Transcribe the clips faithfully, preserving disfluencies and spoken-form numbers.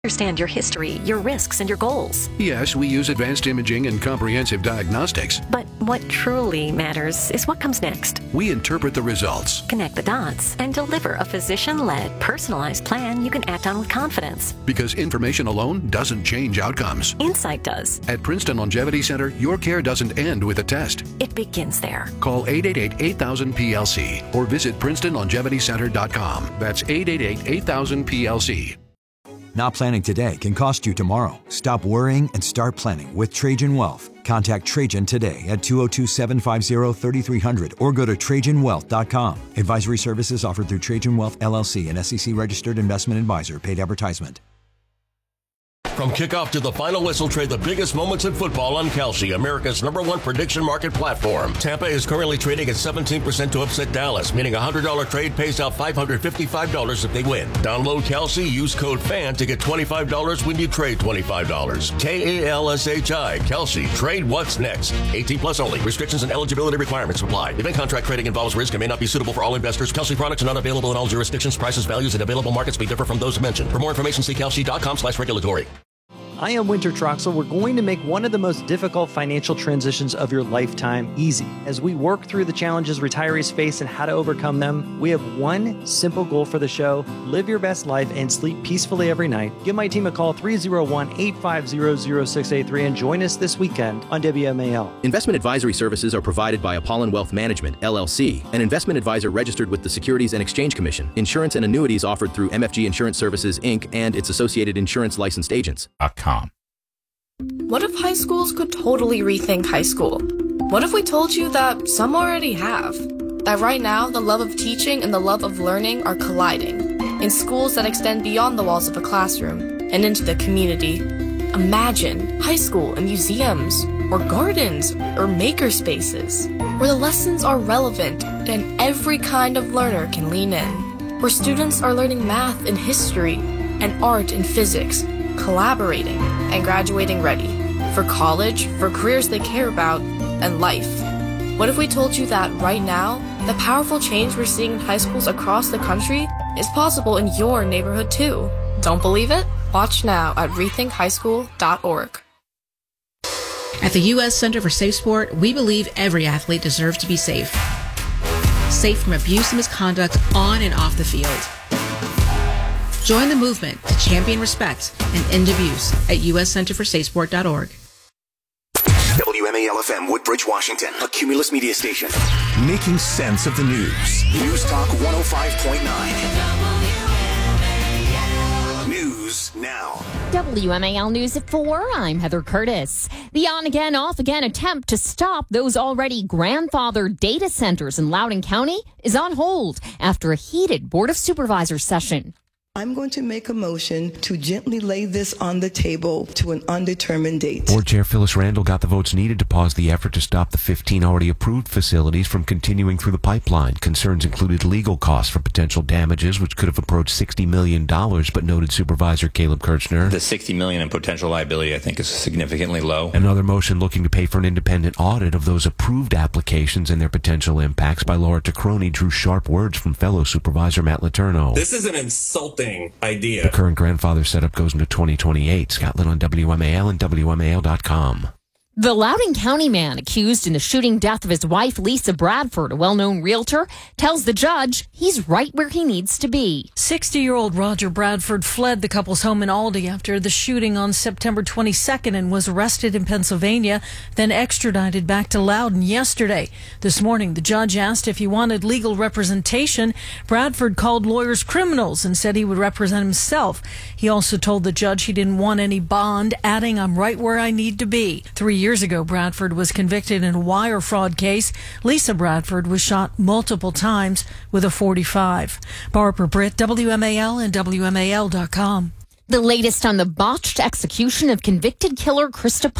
Understand your history, your risks, and your goals. Yes, we use advanced imaging and comprehensive diagnostics. But what truly matters is what comes next. We interpret the results, connect the dots, and deliver a physician-led, personalized plan you can act on with confidence. Because information alone doesn't change outcomes. Insight does. At Princeton Longevity Center, your care doesn't end with a test. It begins there. Call eight eight eight, eight thousand, P L C or visit princeton longevity center dot com. That's eight eight eight, eight thousand, P L C. Not planning today can cost you tomorrow. Stop worrying and start planning with Trajan Wealth. Contact Trajan today at two oh two, seven five zero, three three zero zero or go to trajan wealth dot com. Advisory services offered through Trajan Wealth, L L C, an S E C-registered investment advisor. Paid advertisement. From kickoff to the final whistle, trade the biggest moments in football on Kalshi, America's number one prediction market platform. Tampa is currently trading at seventeen percent to upset Dallas, meaning a one hundred dollars trade pays out five hundred fifty-five dollars if they win. Download Kalshi, use code FAN to get twenty-five dollars when you trade twenty-five dollars. K A L S H I, Kalshi. Trade what's next. eighteen plus only. Restrictions and eligibility requirements apply. Event contract trading involves risk and may not be suitable for all investors. Kalshi products are not available in all jurisdictions. Prices, values, and available markets may differ from those mentioned. For more information, see kalshi dot com slash regulatory. I am Winter Troxel. We're going to make one of the most difficult financial transitions of your lifetime easy. As we work through the challenges retirees face and how to overcome them, we have one simple goal for the show: live your best life and sleep peacefully every night. Give my team a call, three oh one, eight five zero, zero six eight three, and join us this weekend on W M A L. Investment advisory services are provided by Apollon Wealth Management, L L C, an investment advisor registered with the Securities and Exchange Commission. Insurance and annuities offered through M F G Insurance Services, Incorporated and its associated insurance licensed agents. What if high schools could totally rethink high school? What if we told you that some already have? That right now, the love of teaching and the love of learning are colliding in schools that extend beyond the walls of a classroom and into the community. Imagine high school and museums, or gardens, or maker spaces, where the lessons are relevant and every kind of learner can lean in, where students are learning math and history and art and physics, collaborating and graduating ready for college, for careers they care about, and life. What if we told you that right now, the powerful change we're seeing in high schools across the country is possible in your neighborhood too? Don't believe it? Watch now at rethink high school dot org. At the U S Center for Safe Sport, we believe every athlete deserves to be safe. Safe from abuse and misconduct on and off the field. Join the movement to champion respect and end abuse at U S Center for Safe Sport dot org. W M A L F M, Woodbridge, Washington, a Cumulus media station. Making sense of the news. News Talk one oh five point nine. News now. W M A L News at four, I'm Heather Curtis. The on-again, off-again attempt to stop those already grandfathered data centers in Loudoun County is on hold after a heated Board of Supervisors session. I'm going to make a motion to gently lay this on the table to an undetermined date. Board Chair Phyllis Randall got the votes needed to pause the effort to stop the fifteen already approved facilities from continuing through the pipeline. Concerns included legal costs for potential damages, which could have approached sixty million dollars, but noted Supervisor Caleb Kirchner. The sixty million dollars in potential liability, I think, is significantly low. Another motion looking to pay for an independent audit of those approved applications and their potential impacts by Laura Tacroni drew sharp words from fellow Supervisor Matt Letourneau. This is an insulting idea. The current grandfather setup goes into twenty twenty-eight. Scott Lynn on W M A L and W M A L dot com. The Loudoun County man accused in the shooting death of his wife, Lisa Bradford, a well-known realtor, tells the judge he's right where he needs to be. sixty-year-old Roger Bradford fled the couple's home in Aldie after the shooting on September twenty-second and was arrested in Pennsylvania, then extradited back to Loudoun yesterday. This morning, the judge asked if he wanted legal representation. Bradford called lawyers criminals and said he would represent himself. He also told the judge he didn't want any bond, adding, "I'm right where I need to be." Three years ago, Bradford was convicted in a wire fraud case. Lisa Bradford was shot multiple times with a forty-five. Barbara Britt, W M A L and W M A L dot com. The latest on the botched execution of convicted killer Krista Pike.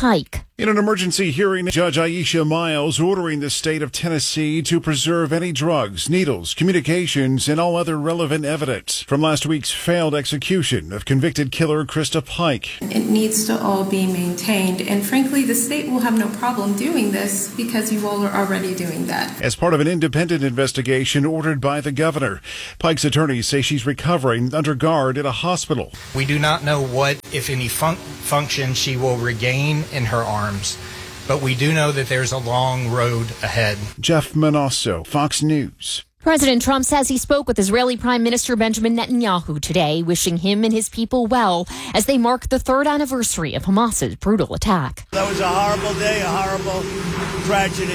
In an emergency hearing, Judge Aisha Miles ordering the state of Tennessee to preserve any drugs, needles, communications, and all other relevant evidence from last week's failed execution of convicted killer Krista Pike. It needs to all be maintained, and frankly, the state will have no problem doing this because you all are already doing that. As part of an independent investigation ordered by the governor, Pike's attorneys say she's recovering under guard at a hospital. We do not know what, if any, fun- function she will regain in her arm. But we do know that there's a long road ahead. Jeff Manasso, Fox News. President Trump says he spoke with Israeli Prime Minister Benjamin Netanyahu today, wishing him and his people well as they mark the third anniversary of Hamas's brutal attack. That was a horrible day, a horrible tragedy,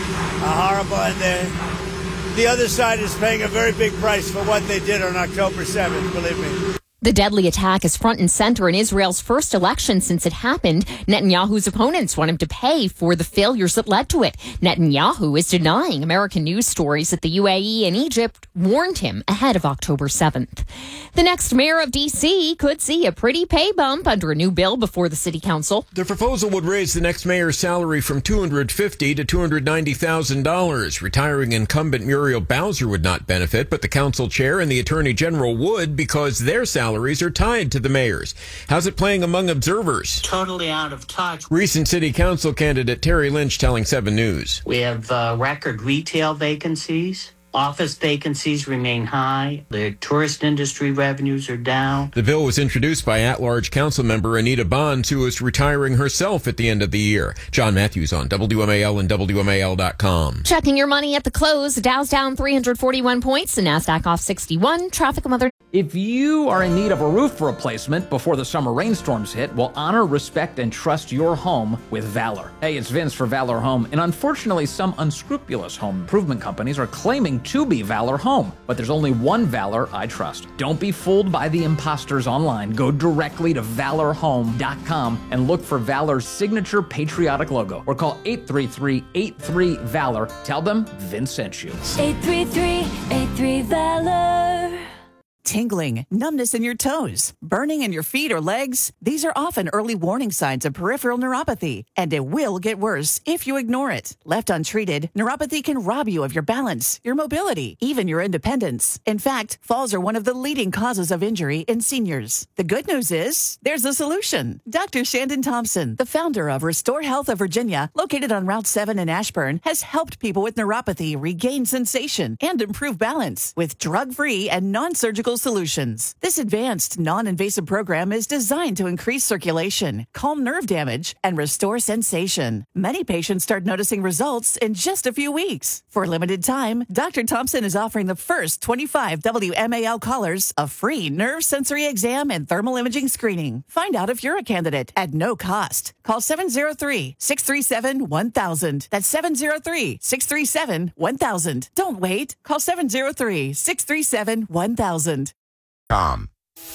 a horrible, and the, the other side is paying a very big price for what they did on October seventh, believe me. The deadly attack is front and center in Israel's first election since it happened. Netanyahu's opponents want him to pay for the failures that led to it. Netanyahu is denying American news stories that the U A E and Egypt warned him ahead of October seventh. The next mayor of D C could see a pretty pay bump under a new bill before the city council. The proposal would raise the next mayor's salary from two hundred fifty thousand dollars to two hundred ninety thousand dollars. Retiring incumbent Muriel Bowser would not benefit, but the council chair and the attorney general would because their salary Salaries are tied to the mayor's. How's it playing among observers? Totally out of touch. Recent city council candidate Terry Lynch telling seven News. We have uh, record retail vacancies. Office vacancies remain high. The tourist industry revenues are down. The bill was introduced by at-large council member Anita Bonds, who is retiring herself at the end of the year. John Matthews on W M A L and W M A L dot com. Checking your money at the close. Dow's down three hundred forty-one points. The NASDAQ off sixty-one. Traffic and weather. If you are in need of a roof replacement before the summer rainstorms hit, well, honor, respect, and trust your home with Valor. Hey, it's Vince for Valor Home, and unfortunately, some unscrupulous home improvement companies are claiming to be Valor Home, but there's only one Valor I trust. Don't be fooled by the imposters online. Go directly to valor home dot com and look for Valor's signature patriotic logo, or call eight three three, eight three, VALOR. Tell them Vince sent you. eight three three, eight three, VALOR. Tingling, numbness in your toes, burning in your feet or legs. These are often early warning signs of peripheral neuropathy, and it will get worse if you ignore it. Left untreated, neuropathy can rob you of your balance, your mobility, even your independence. In fact, falls are one of the leading causes of injury in seniors. The good news is, there's a solution. Doctor Shandon Thompson, the founder of Restore Health of Virginia, located on Route seven in Ashburn, has helped people with neuropathy regain sensation and improve balance with drug-free and non-surgical solutions. This advanced, non-invasive program is designed to increase circulation, calm nerve damage, and restore sensation. Many patients start noticing results in just a few weeks. For a limited time, Doctor Thompson is offering the first twenty-five W M A L callers a free nerve sensory exam and thermal imaging screening. Find out if you're a candidate at no cost. Call seven oh three, six three seven, one thousand. That's seven oh three, six three seven, one thousand. Don't wait. Call seven oh three, six three seven, one thousand. Com.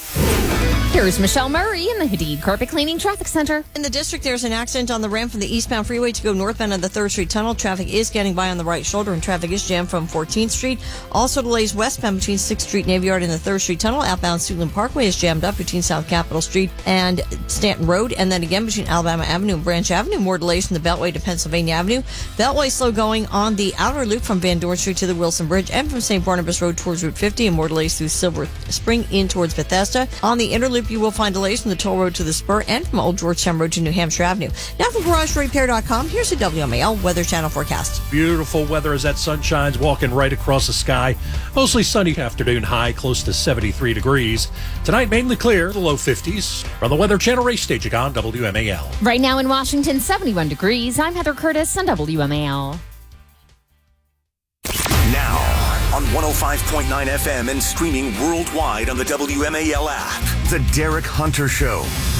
Here's Michelle Murray in the Hadid Carpet Cleaning Traffic Center. In the district, there's an accident on the ramp from the eastbound freeway to go northbound on the third Street Tunnel. Traffic is getting by on the right shoulder, and traffic is jammed from fourteenth Street. Also delays westbound between sixth Street Navy Yard and the third Street Tunnel. Outbound Suitland Parkway is jammed up between South Capitol Street and Stanton Road, and then again between Alabama Avenue and Branch Avenue. More delays from the Beltway to Pennsylvania Avenue. Beltway slow going on the outer loop from Van Dorn Street to the Wilson Bridge and from Saint Barnabas Road towards Route fifty, and more delays through Silver Spring in towards Bethesda. On the inner loop, you will find delays from the toll road to the Spur and from Old Georgetown Road to New Hampshire Avenue. Now from Garage Repair dot com, here's a W M A L Weather Channel forecast. Beautiful weather as that sun shines, walking right across the sky. Mostly sunny afternoon high, close to seventy-three degrees. Tonight, mainly clear, the low fifties. From the Weather Channel race staging on W M A L. Right now in Washington, seventy-one degrees. I'm Heather Curtis on W M A L. Now, on one oh five point nine F M and streaming worldwide on the W M A L app, The Derek Hunter Show.